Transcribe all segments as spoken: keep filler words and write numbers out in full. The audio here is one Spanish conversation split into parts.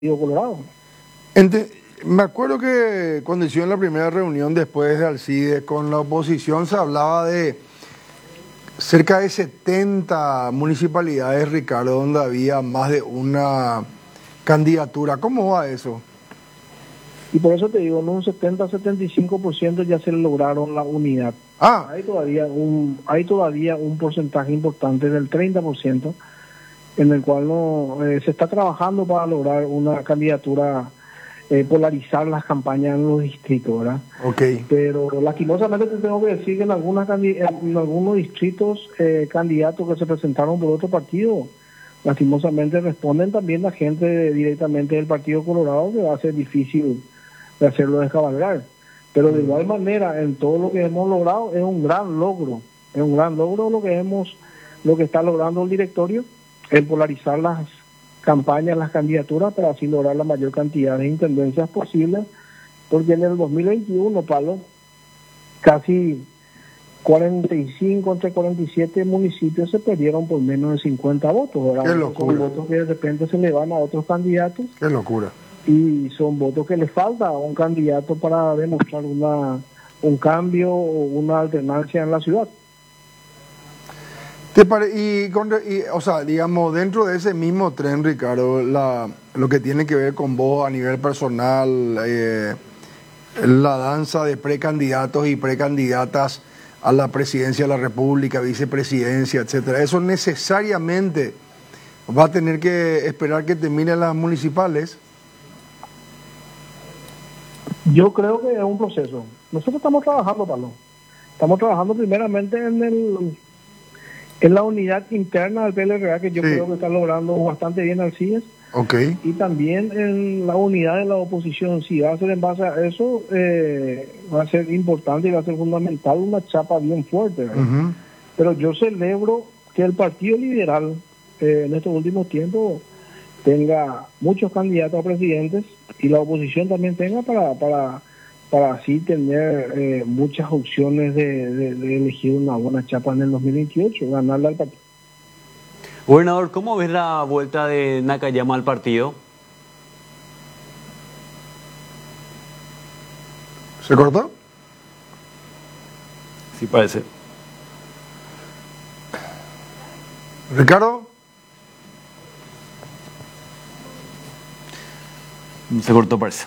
Colorado. Ente, me acuerdo que cuando hicieron la primera reunión después de Alcide con la oposición se hablaba de cerca de setenta municipalidades, Ricardo, donde había más de una candidatura. ¿Cómo va eso? Y por eso te digo, en un setenta a setenta y cinco por ciento ya se lograron la unidad. Ah, Hay todavía un hay todavía un porcentaje importante del treinta por ciento en el cual no eh, se está trabajando para lograr una candidatura, eh, polarizar las campañas en los distritos, ¿verdad? ok. Pero lastimosamente te tengo que decir que en, algunas, en algunos distritos eh, candidatos que se presentaron por otro partido, lastimosamente responden también la gente directamente del Partido Colorado, que va a ser difícil de hacerlo descabalgar. Pero de igual manera, en todo lo que hemos logrado, es un gran logro, es un gran logro lo que hemos, lo que está logrando el directorio, en polarizar las campañas, las candidaturas, para así lograr la mayor cantidad de intendencias posibles, porque en el dos mil veintiuno, Pablo, casi cuarenta y cinco, entre cuarenta y siete municipios se perdieron por menos de cincuenta votos. ¿Verdad? Qué locura. Son votos que de repente se le van a otros candidatos. Qué locura. Y son votos que le falta a un candidato para demostrar una un cambio o una alternancia en la ciudad. ¿Te pare y, con, y, o sea, digamos, dentro de ese mismo tren, Ricardo, la, lo que tiene que ver con vos a nivel personal, eh, la danza de precandidatos y precandidatas a la presidencia de la República, vicepresidencia, etcétera, eso necesariamente va a tener que esperar que terminen las municipales. Yo creo que es un proceso. Nosotros estamos trabajando, Pablo. Estamos trabajando primeramente en el en la unidad interna del P L R A, que yo sí creo que está logrando bastante bien Alcides. Okay. Y también en la unidad de la oposición. Si va a ser en base a eso, eh, va a ser importante y va a ser fundamental una chapa bien fuerte. Uh-huh. Pero yo celebro que el Partido Liberal eh, en estos últimos tiempos tenga muchos candidatos a presidentes y la oposición también tenga para para para así tener eh, muchas opciones de, de, de elegir una buena chapa en el dos mil veintiocho, ganarle al partido. Gobernador, ¿cómo ves la vuelta de Nakayama al partido? ¿Se cortó? Sí, parece. ¿Ricardo? Se cortó, parece.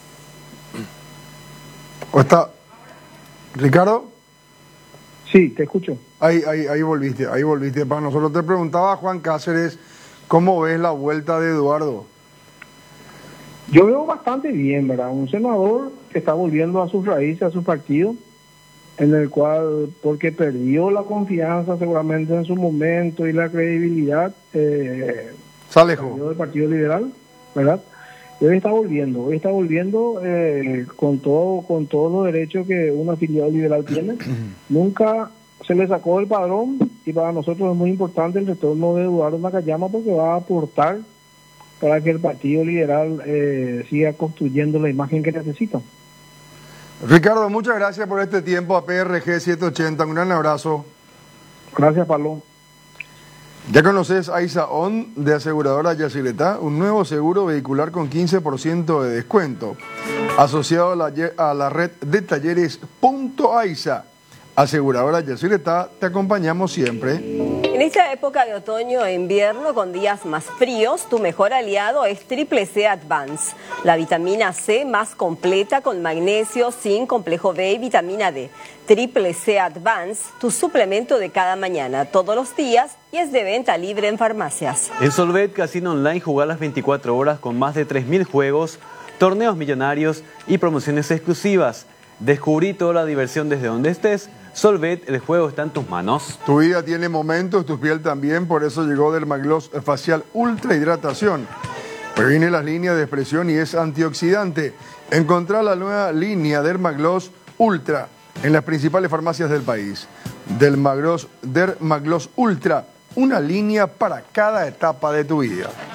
¿O está? ¿Ricardo? Sí, te escucho. Ahí, ahí, ahí volviste, ahí volviste. Para nosotros te preguntaba, Juan Cáceres, ¿cómo ves la vuelta de Eduardo? Yo veo bastante bien, ¿verdad? Un senador que está volviendo a sus raíces, a su partido, en el cual, porque perdió la confianza seguramente en su momento y la credibilidad, eh, se alejó del Partido Liberal, ¿verdad? Y hoy está volviendo, hoy está volviendo eh, con todo con todos los derechos que un afiliado liberal tiene. Nunca se le sacó del padrón y para nosotros es muy importante el retorno de Eduardo Nakayama porque va a aportar para que el Partido Liberal eh, siga construyendo la imagen que necesita. Ricardo, muchas gracias por este tiempo a P R G setecientos ochenta. Un gran abrazo. Gracias, Pablo. Ya conoces a Isaón de Aseguradora Yacyretá, un nuevo seguro vehicular con quince por ciento de descuento, asociado a la, a la red de talleres Punto Aiza. Aseguradora Yacyretá, te acompañamos siempre. En esta época de otoño e invierno con días más fríos, tu mejor aliado es Triple C Advance, la vitamina C más completa con magnesio, zinc, complejo B y vitamina D. Triple C Advance, tu suplemento de cada mañana, todos los días y es de venta libre en farmacias. En Solvet Casino Online jugar las veinticuatro horas con más de tres mil juegos, torneos millonarios y promociones exclusivas. Descubrí toda la diversión desde donde estés. Solvet, el juego está en tus manos. Tu vida tiene momentos, tu piel también, por eso llegó Dermagloss Facial Ultra Hidratación. Previene las líneas de expresión y es antioxidante. Encontrá la nueva línea Dermagloss Ultra en las principales farmacias del país. Dermagloss, Dermagloss Ultra, una línea para cada etapa de tu vida.